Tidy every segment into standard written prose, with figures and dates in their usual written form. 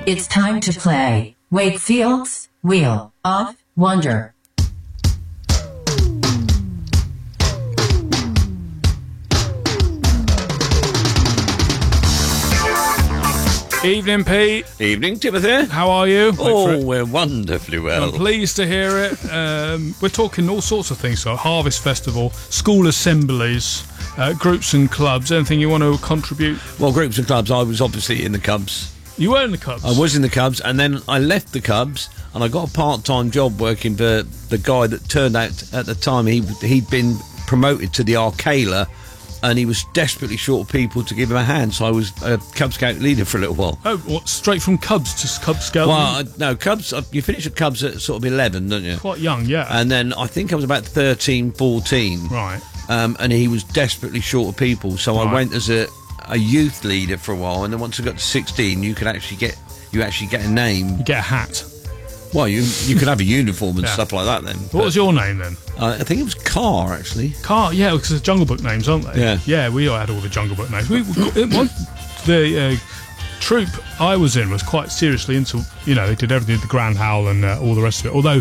It's time to play Wakefield's Wheel of Wonder. Evening, Pete. Evening, Timothy. How are you? Oh, we're wonderfully well. I'm pleased to hear it. We're talking all sorts of things, so Harvest Festival, school assemblies, groups and clubs. Anything you want to contribute? Well, groups and clubs, I was obviously in the Cubs. You were in the Cubs? I was in the Cubs, and then I left the Cubs, and I got a part-time job working for the guy that turned out at the time he'd been promoted to the Arcala, and he was desperately short of people to give him a hand, so I was a Cub Scout leader for a little while. Oh, what, straight from Cubs to Cub Scout? Well, no, Cubs, you finish at Cubs at sort of 11, don't you? Quite young, yeah. And then I think I was about 13, 14. Right. And he was desperately short of people, so I went as a youth leader for a while, and then once I got to 16, you actually get a name. You get a hat. Well, you could have a uniform and stuff like that then. What was your name then? I think it was Carr, actually. Carr, yeah, because it's Jungle Book names, aren't they? Yeah. Yeah, we all had all the Jungle Book names. The troop I was in was quite seriously into, they did everything, the Grand Howl and all the rest of it. Although,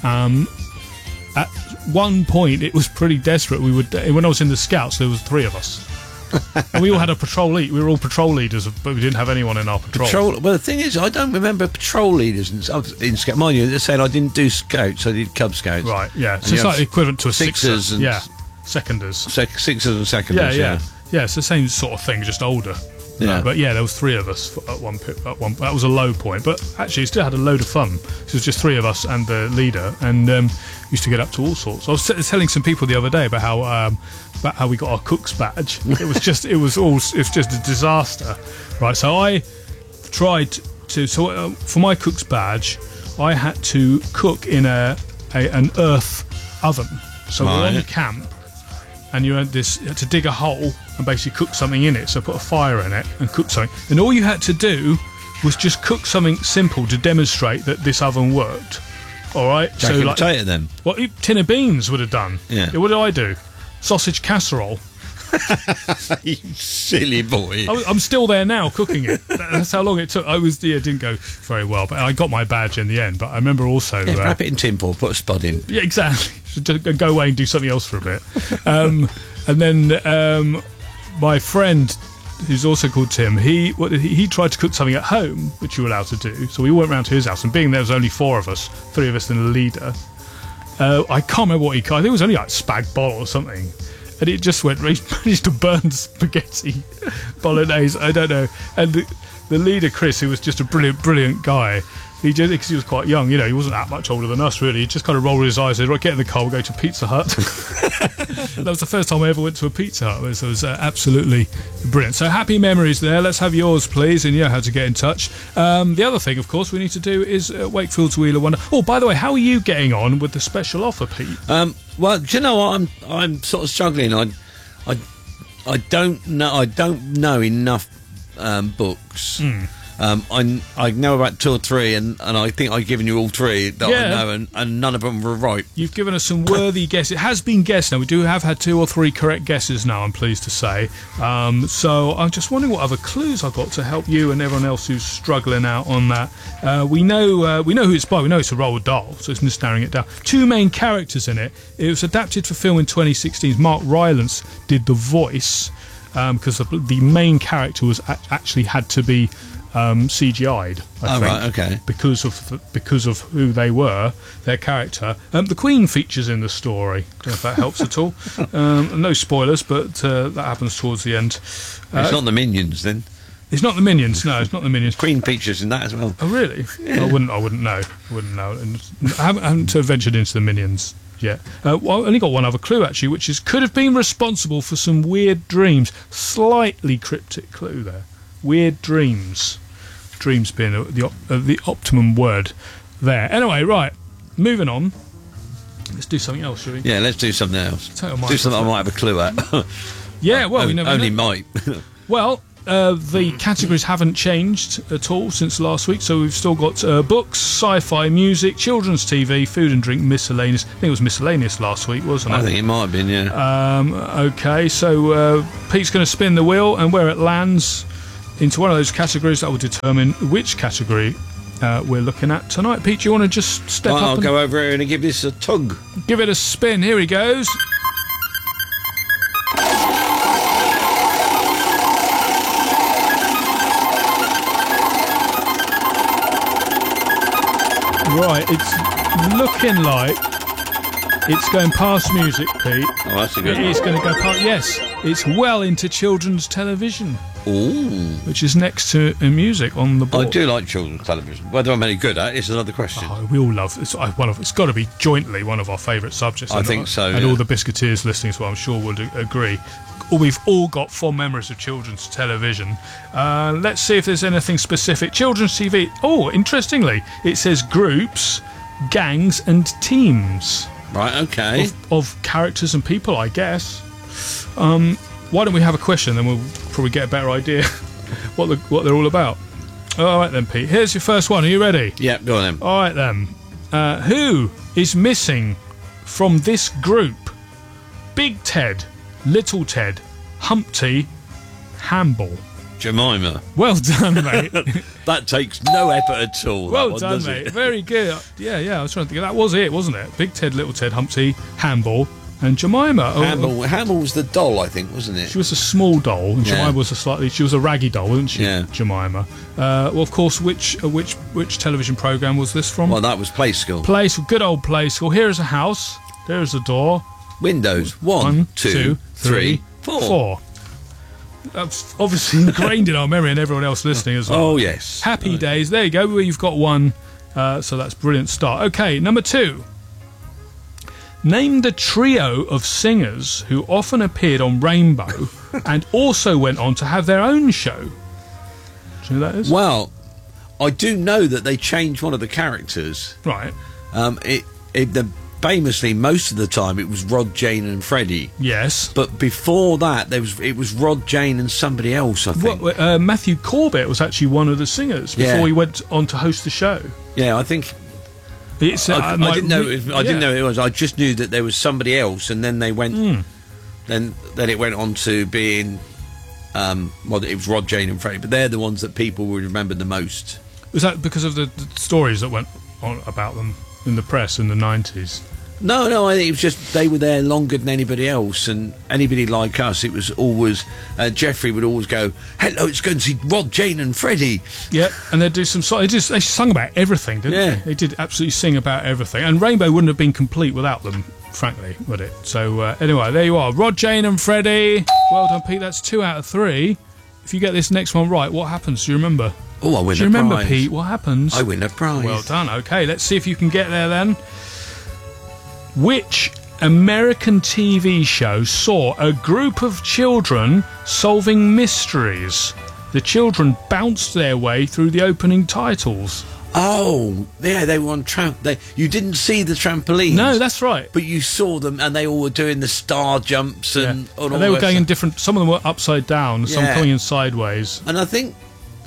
at one point, it was pretty desperate. When I was in the Scouts, there was 3 of us. And we all had a patrol lead. We were all patrol leaders, but we didn't have anyone in our patrol. Well, the thing is, I don't remember patrol leaders in Scout. Mind you, they said I didn't do Scouts, I did Cub Scouts. Right, yeah. So it's like equivalent to a Sixers. Seconders. Sixers and seconders, yeah. Yeah, it's the same sort of thing, just older. Yeah. But yeah, there was 3 of us at one. That was a low point, but actually, it still had a load of fun. It was just 3 of us and the leader, and used to get up to all sorts. I was telling some people the other day about how we got our cook's badge. It was just a disaster, right? So I tried to for my cook's badge, I had to cook in an earth oven. So we're on camp, and you had to dig a hole and basically cook something in it. So put a fire in it and cook something, and all you had to do was just cook something simple to demonstrate that this oven worked. All right, Jack and potato then. What tin of beans would have done. Yeah. What did I do? Sausage casserole. You silly boy. I'm still there now cooking it. That's how long it took. Didn't go very well, but I got my badge in the end. But I remember also wrap it in tin foil, put a spud in. Yeah, exactly. Just go away and do something else for a bit. And then my friend, who's also called Tim, he tried to cook something at home, which you were allowed to do. So we went round to his house, and being there was only 4 of us, 3 of us and a leader. I can't remember what he cooked. I think it was only like spag bol or something. And it just went, he managed to burn spaghetti bolognese, I don't know. And the leader, Chris, who was just a brilliant guy, because he was quite young, he wasn't that much older than us, really. He just kind of rolled his eyes and said, right, get in the car, we'll go to Pizza Hut. That was the first time I ever went to a Pizza Hut, so it was absolutely brilliant. So happy memories there. Let's have yours, please, and you know how to get in touch. The other thing, of course, we need to do is Wakefield's Wheel of Wonder. Oh, by the way, how are you getting on with the special offer, Pete? Well, do you know what? I'm sort of struggling. I don't know enough books. I know about 2 or 3, and I think I've given you all 3 that I know, and none of them were right. You've given us some worthy guesses. It has been guessed now. We do have had 2 or 3 correct guesses now, I'm pleased to say. So I'm just wondering what other clues I've got to help you and everyone else who's struggling out on that. We know who it's by. We know it's a Roald Dahl, so it's just narrowing it down. 2 main characters in it. It was adapted for film in 2016. Mark Rylance did the voice, because the main character was actually had to be CGI'd, I think, right, okay. because of who they were, their character. The Queen features in the story. Don't know if that helps at all. No spoilers, but that happens towards the end. It's not the Minions, then. It's not the Minions. No, it's not the Minions. Queen features in that as well. Oh, really? Yeah. I wouldn't know. And I haven't ventured into the Minions yet. Well, I only got one other clue actually, which is could have been responsible for some weird dreams. Slightly cryptic clue there. Weird dreams. Dreams being the optimum word there. Anyway, right, moving on. Let's do something else, shall we? Yeah, let's do something else. Do something I might have a clue at. Yeah, well, we never only know. might. Well, the categories haven't changed at all since last week, so we've still got books, sci-fi, music, children's TV, food and drink, miscellaneous. I think it was miscellaneous last week, wasn't it? I think it might have been, yeah. Okay, so Pete's going to spin the wheel, and where it lands, into one of those categories that will determine which category we're looking at tonight. Pete, do you want to just step up? I'll and go over here and give this a tug. give it a spin. Here he goes. Right, it's looking like it's going past music, Pete. Oh, that's a good It one. is going to go past. Yes, it's well into children's television, Ooh. which is next to music on the board. I do like children's television. Whether I'm any good at it is another question. Oh, we all love it's it's got to be jointly one of our favourite subjects. I And think so, and yeah. all the biscuiteers listening as well, I'm sure, would agree. We've all got fond memories of children's television. Let's see if there's anything specific. Children's TV. Oh, interestingly, it says groups, gangs, and teams Right, okay. of characters and people, I guess. Why don't we have a question, then we'll probably get a better idea what they're all about. All right then, Pete. Here's your first one. Are you ready? Yeah, go on then. All right then. Who is missing from this group? Big Ted, Little Ted, Humpty, Hamble. Jemima. Well done, mate. That takes no effort at all. Well that one, done, does mate. it? Very good. Yeah. I was trying to think. That was it, wasn't it? Big Ted, Little Ted, Humpty, Hamble, and Jemima. Hamble was the doll, I think, wasn't it? She was a small doll, and Yeah. Jemima was she was a raggy doll, wasn't she? Yeah. Jemima. Well, of course, which television program was this from? Well, that was Play School. Play School, good old Play School. Here is a house. There is a door. Windows. One, 2, two, 3, 4. That's obviously ingrained in our memory and everyone else listening as well. Oh, yes. Happy days. There you go. Well, you've got one. So that's a brilliant start. Okay, number 2. Name the trio of singers who often appeared on Rainbow and also went on to have their own show. Do you know who that is? Well, I do know that they changed one of the characters. Right. Famously, most of the time, it was Rod, Jane and Freddie. Yes. But before that, it was Rod, Jane and somebody else, I think. Well, Matthew Corbett was actually one of the singers before Yeah. he went on to host the show. Yeah, I think... It's, I didn't know. I didn't know yeah. who it was. I just knew that there was somebody else, and then they went. Then it went on to being. Well, it was Rod, Jane, and Freddie, but they're the ones that people would remember the most. Was that because of the stories that went on about them in the press in the 90s? No, I think it was just they were there longer than anybody else, and anybody like us, it was always Jeffrey would always go, "Hello, it's going to see Rod, Jane, and Freddie." Yeah, and they'd do some songs. They sung about everything, didn't Yeah. they? They did absolutely sing about everything. And Rainbow wouldn't have been complete without them, frankly, would it? So, anyway, there you are. Rod, Jane, and Freddie. Well done, Pete. That's 2 out of 3. If you get this next one right, what happens? Do you remember? Oh, I win Do you a remember, prize. Pete? What happens? I win a prize. Well done. Okay, let's see if you can get there then. Which American TV show saw a group of children solving mysteries? The children bounced their way through the opening titles. Oh, yeah, they were on you didn't see the trampolines. No, that's right. But you saw them, and they all were doing the star jumps Yeah. and all And they were that going in stuff. different. Some of them were upside down, some Yeah. coming in sideways. And I think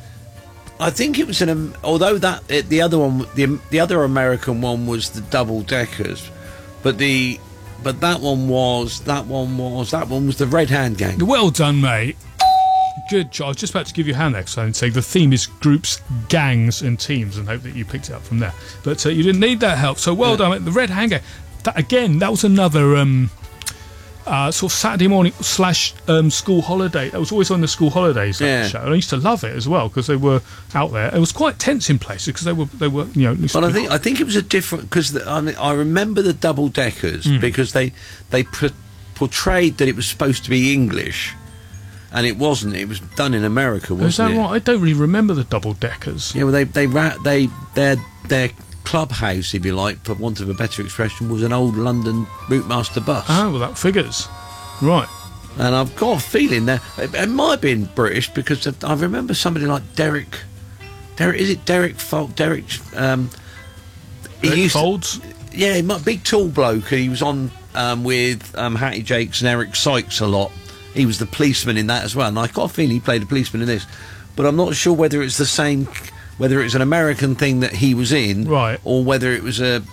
it was although the other one, the other American one was the double deckers, but that one was the Red Hand Gang. Well done, mate. Good job. I was just about to give you a hand there because I was saying the theme is groups, gangs, and teams, and hope that you picked it up from there. But you didn't need that help, so well done, mate. The Red Hand Gang. That was another sort of Saturday morning / school holiday. That was always on the school holidays. That show. And I used to love it as well because they were out there. It was quite tense in places because they were At least But I think it was a different because I remember the double deckers because they portrayed that it was supposed to be English, and it wasn't. It was done in America, wasn't is that it? right? I don't really remember the double deckers. Yeah, well, their clubhouse, if you like, for want of a better expression, was an old London Routemaster bus. Oh, well, that figures. Right. And I've got a feeling that it might have been British because I remember somebody like Derek. Is it Derek Fold? Derek. Derek Folds? Yeah, he might big tall bloke. He was on with Hattie Jakes and Eric Sykes a lot. He was the policeman in that as well, and I got a feeling he played a policeman in this. But I'm not sure whether it's the same, whether it's an American thing that he was in, right, or whether it was an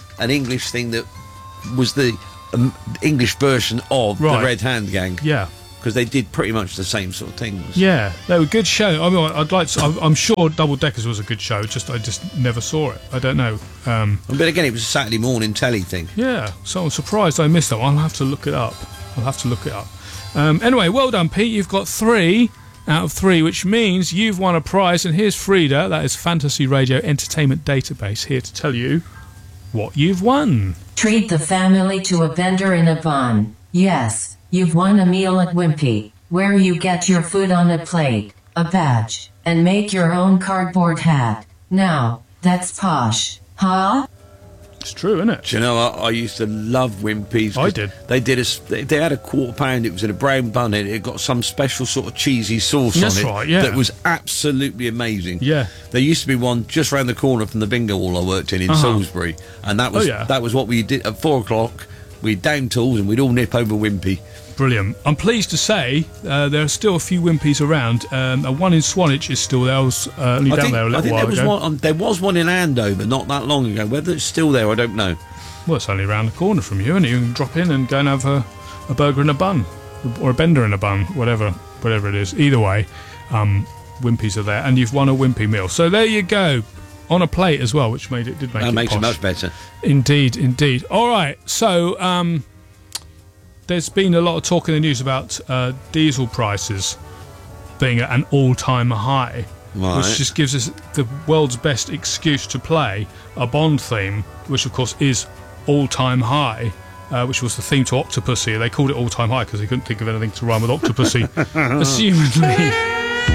English thing that was the English version of the Red Hand Gang. Yeah. because they did pretty much the same sort of things. Yeah, they were a good show. I mean, I'd like to, I'm sure Double Deckers was a good show. I just never saw it. I don't know. But again, it was a Saturday morning telly thing. Yeah, so I'm surprised I missed that one. I'll have to look it up. Anyway, well done, Pete. You've got 3 out of 3, which means you've won a prize. And here's Frida, that is Fantasy Radio Entertainment Database, here to tell you what you've won. Treat the family to a bender in a bun. Yes, you've won a meal at Wimpy, where you get your food on a plate, a badge, and make your own cardboard hat. Now, that's posh, huh? It's true, isn't it? Do you know, I used to love Wimpy's. I did. They had a £1/4. It was in a brown bun. It got some special sort of cheesy sauce That's on it. right, yeah. That was absolutely amazing. Yeah. There used to be one just round the corner from the bingo hall I worked in Salisbury, and that was what we did at 4 o'clock. We'd down tools and we'd all nip over Wimpy. Brilliant. I'm pleased to say there are still a few Wimpies around. One in Swanage is still there. I was only down there a little while ago. There was one in Andover not that long ago. Whether it's still there, I don't know. Well, it's only around the corner from you, and you can drop in and go and have a burger and a bun, or a bender and a bun, whatever it is. Either way, Wimpies are there, and you've won a Wimpy meal. So there you go, on a plate as well, which did make it makes posh. it much better. Indeed. All right, so there's been a lot of talk in the news about diesel prices being at an all-time high, which just gives us the world's best excuse to play a Bond theme, which of course is all-time high, which was the theme to Octopussy. They called it all-time high because they couldn't think of anything to rhyme with Octopussy, assumedly.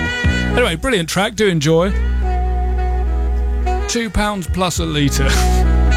Anyway, brilliant track. Do enjoy. £2 plus a litre.